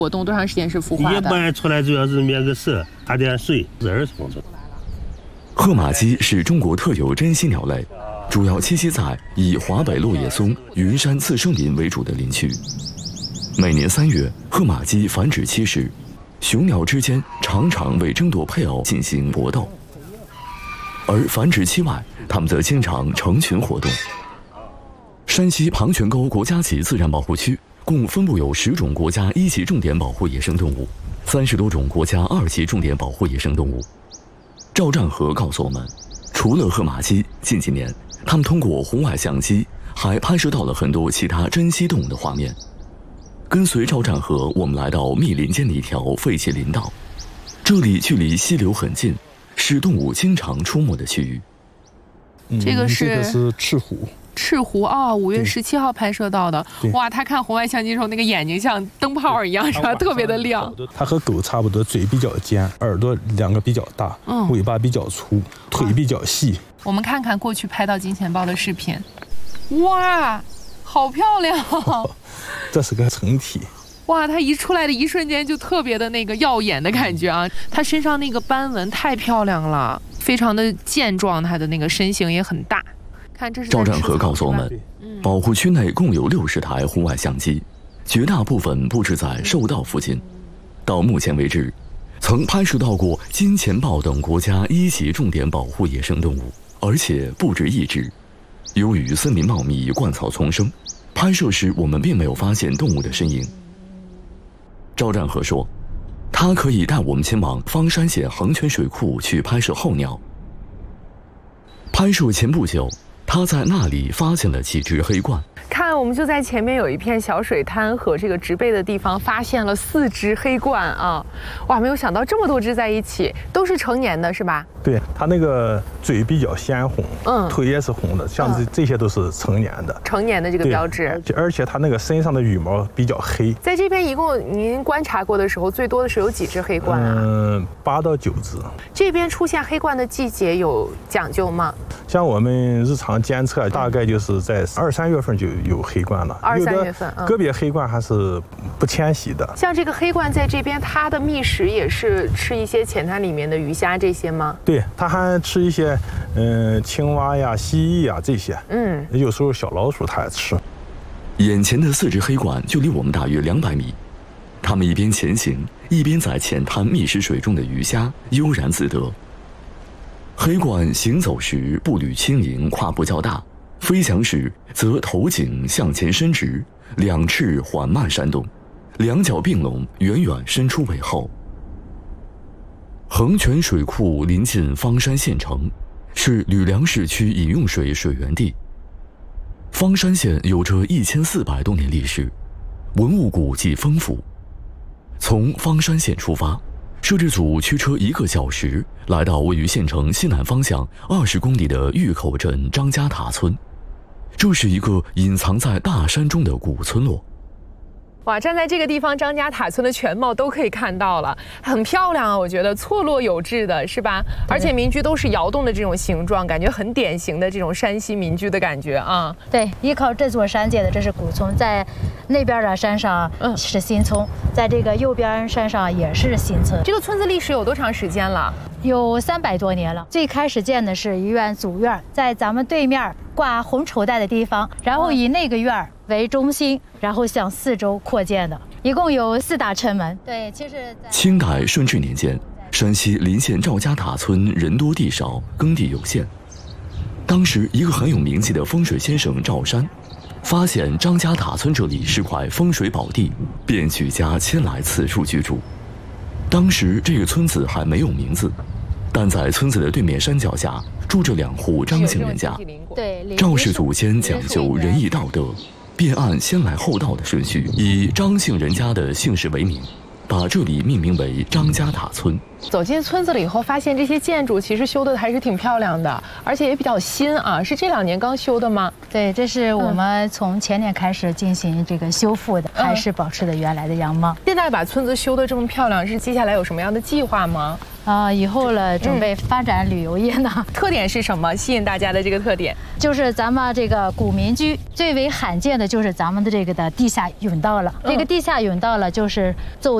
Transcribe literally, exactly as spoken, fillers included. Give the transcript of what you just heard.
活动多长时间是孵化的？ 一般出来主要是灭个色，打点水，自然生存。 褐马鸡是中国特有珍稀鸟类，主要栖息在以华北落叶松、云山次生林为主的林区。每年三月，褐马鸡繁殖期时，雄鸟之间常常为争夺配偶进行搏斗，而繁殖期外，它们则经常成群活动。山西庞泉沟国家级自然保护区共分布有十种国家一级重点保护野生动物，三十多种国家二级重点保护野生动物。赵占和告诉我们，除了褐马鸡，近几年他们通过红外相机还拍摄到了很多其他珍稀动物的画面。跟随赵占和，我们来到密林间的一条废弃林道，这里距离溪流很近，是动物经常出没的区域。 嗯、 这个是这个是赤狐。 赤狐啊，五月十七号拍摄到的。哇，他看红外相机的时候，那个眼睛像灯泡一样，是吧？特别的亮。 它和狗差不多，嘴比较尖，耳朵两个比较大，嗯，尾巴比较粗，腿比较细。 我们看看过去拍到金钱豹的视频，哇，好漂亮！ 这是个成体。 哇，它一出来的一瞬间就特别的那个耀眼的感觉啊！它身上那个斑纹太漂亮了，非常的健壮，它的那个身形也很大。 赵占和告诉我们，保护区内共有六十台红外相机，绝大部分布置在兽道附近。到目前为止，曾拍摄到过金钱豹等国家一级重点保护野生动物，而且不止一只。由于森林茂密，灌草丛生，拍摄时我们并没有发现动物的身影。赵占和说，他可以带我们前往方山县恒泉水库去拍摄候鸟。拍摄前不久，他在那里发现了几只黑鹳。 看，我们就在前面有一片小水滩和这个植被的地方，发现了四只黑鹳啊！哇，没有想到这么多只在一起，都是成年的，是吧？ 对，它那个嘴比较鲜红， 嗯， 腿也是红的，像这、嗯、这些都是成年的。 成年的这个标志。 而且而且它那个身上的羽毛比较黑。 在这边一共您观察过的时候，最多的是有几只黑鹳啊？ 嗯，八到九只。 这边出现黑鹳的季节有讲究吗？ 像我们日常监测，大概就是在二三月份就有黑鹳了。 二三月份， 嗯、个别黑鹳还是不迁徙的。 像这个黑鹳在这边，它的觅食也是吃一些浅滩里面的鱼虾这些吗？ 对，它还吃一些，嗯、呃，青蛙呀、蜥蜴呀这些。嗯，有时候小老鼠它也吃。 眼前的四只黑鹳就离我们大约两百米，它们一边前行，一边在浅滩觅食水中的鱼虾，悠然自得。黑鹳行走时步履轻盈，跨步较大。飞翔时则头颈向前伸直，两翅缓慢扇动，两脚并拢，远远伸出尾后。恒泉水库临近方山县城，是吕梁市区饮用水水源地。方山县有着一千四百多年历史，文物古迹丰富。从方山县出发，摄制组驱车一个小时，来到位于县城西南方向二十公里的峪口镇张家塔村。这是一个隐藏在大山中的古村落。 哇，站在这个地方，张家塔村的全貌都可以看到了，很漂亮啊！我觉得错落有致的，是吧？而且民居都是窑洞的这种形状，感觉很典型的这种山西民居的感觉啊。 对，依靠这座山界的这是古村，在那边的山上是新村，嗯、在这个右边山上也是新村。 这个村子历史有多长时间了？ 有三百多年了。最开始建的是一院祖院，在咱们对面挂红绸带的地方，然后以那个院为中心，然后向四周扩建的，一共有四大城门。对，其实清代顺治年间，山西临县赵家塔村人多地少，耕地有限。当时一个很有名气的风水先生赵山，发现张家塔村这里是块风水宝地，便举家迁来此处居住。当时这个村子还没有名字，但在村子的对面山脚下住着两户张姓人家。 对， 赵氏祖先讲究仁义道德，便按先来后到的顺序，以张姓人家的姓氏为名，把这里命名为张家塔村。 走进村子了以后，发现这些建筑其实修的还是挺漂亮的，而且也比较新啊，是这两年刚修的吗？ 对，这是我们从前年开始进行这个修复的，嗯、还是保持的原来的样貌。 现在把村子修得这么漂亮，是接下来有什么样的计划吗？ 啊，以后了准备发展旅游业呢。 特点是什么？吸引大家的这个特点， 就是咱们这个古民居最为罕见的就是咱们的这个的地下甬道了。这个地下甬道了，就是走